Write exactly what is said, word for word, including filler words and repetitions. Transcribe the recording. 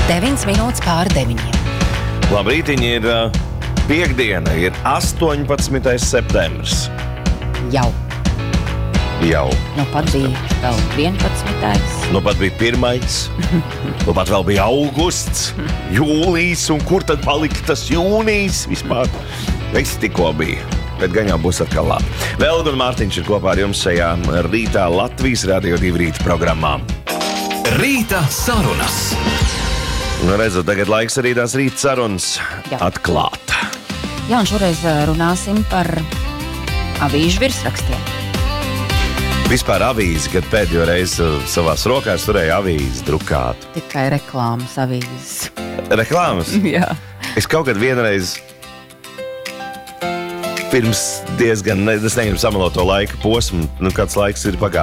deviņas minūtes pār deviņiem. Labrītiņi, ir uh, piekdiena, ir astoņpadsmitais septembris. Jau. Jau. Nu pat bija vēl vienpadsmitais. Nu pat bija pirmais. Nu pat vēl bija augusts, jūlijs, un kur tad palika tas jūnijas vispār? Viss tikko bija, bet gan jau būs atkal labi. Velga un Mārtiņš ir kopā ar jums šajā rītā Latvijas Radio divi rīta programmā. Rīta sarunas. Nu, redzot, tagad laiks arī tās rīta sarunas Jā. atklāt. Jā, un šoreiz runāsim par avīžu virsrakstiem. Vispār avīzi, kad pēdējo reizi savās rokās turēja avīzi drukātu. Tikai reklāmas avīzes. Reklāmas? Jā. Es kaut kad vienreiz pirms diezgan, ne, es negribu samalot to laika posmu, nu kāds laiks ir pagājis.